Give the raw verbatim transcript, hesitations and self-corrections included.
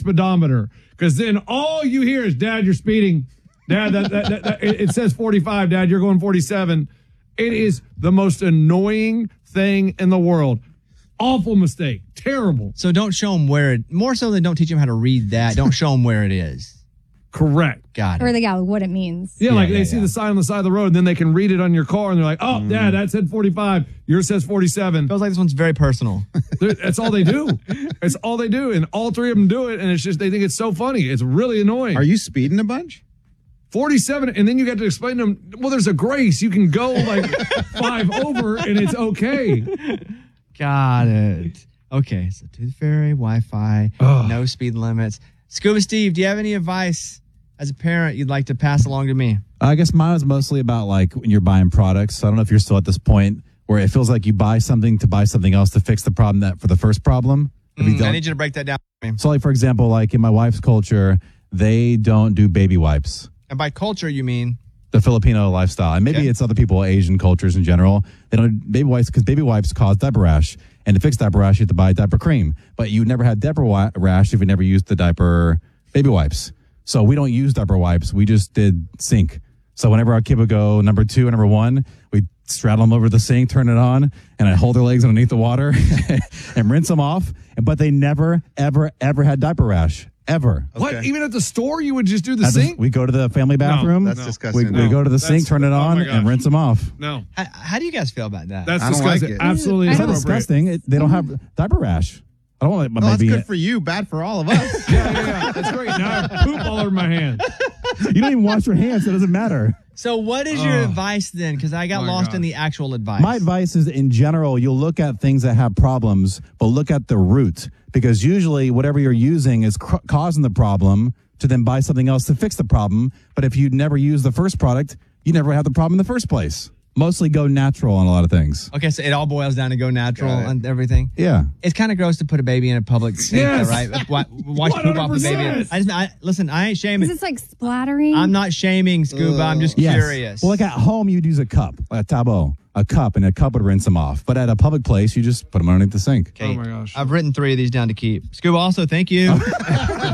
speedometer, because then all you hear is, Dad, you're speeding. Dad, that, that, that, that it, it says forty-five, Dad, you're going forty-seven. It is the most annoying thing in the world. Awful mistake. Terrible. So don't show them where it, more so than don't teach them how to read that. Don't show them where it is. Correct. Got it. Or they got what it means. Yeah, Yeah, like yeah, they see yeah. the sign on the side of the road, and then they can read it on your car, and they're like, oh, Mm. Dad, that said forty-five. Yours says forty-seven. Feels like this one's very personal. They're- That's all they do. It's all they do, and all three of them do it, and it's just, they think it's so funny. It's really annoying. Are you speeding a bunch? forty-seven, and then you get to explain to them, well, there's a grace. You can go like five over, and it's okay. Got it. Okay, so Tooth Fairy, Wi-Fi, Ugh. no speed limits. Scuba Steve, do you have any advice as a parent you'd like to pass along to me? I guess mine was mostly about like when you're buying products. I don't know if you're still at this point where it feels like you buy something to buy something else to fix the problem that for the first problem. If you Mm, I don't- need you to break that down for me. So like, for example, like in my wife's culture, they don't do baby wipes. And by culture, you mean? The Filipino lifestyle. And maybe Okay. it's other people, Asian cultures in general. They don't do baby wipes because baby wipes cause diaper rash. And to fix diaper rash, you have to buy diaper cream. But you never had diaper wi- rash if you never used the diaper baby wipes. So we don't use diaper wipes. We just did sink. So whenever our kid would go number two and number one, we straddle them over the sink, turn it on, and I hold their legs underneath the water and rinse them off. But they never, ever, ever had diaper rash. Ever. What? Okay. Even at the store, you would just do the At the- sink? we go to the family bathroom. That's No. disgusting. we, we No, go to the that's- sink, turn it oh on, my and gosh. rinse them off. No. How, how do you guys feel about that? That's I don't like disgusting. it. Absolutely It's not inappropriate. disgusting. It, they don't have diaper rash. I don't want to. Well, that's maybe good for you, bad for all of us. Yeah, yeah, yeah. That's great. Now I have poop all over my hand. you don't even wash your hands, so it doesn't matter. So what is your Oh. advice then? Because I got My lost gosh. in the actual advice. My advice is, in general, you'll look at things that have problems, but look at the root, because usually whatever you're using is cr- causing the problem to then buy something else to fix the problem. But if you never use the first product, you never have the problem in the first place. Mostly go natural on a lot of things. Okay, so it all boils down to go natural Got it. and everything. Yeah. It's kind of gross to put a baby in a public sink, Yes. though, right? Wa- Watch poop off the baby. one hundred percent. I just, I, listen, I ain't shaming. Is this like splattering? I'm not shaming, Scuba. I'm just Yes. curious. Well, like at home, you'd use a cup, like a tableau, a cup, and a cup would rinse them off. But at a public place, you just put them underneath the sink. Okay. Oh my gosh. I've written three of these down to keep. Scuba, also, thank you.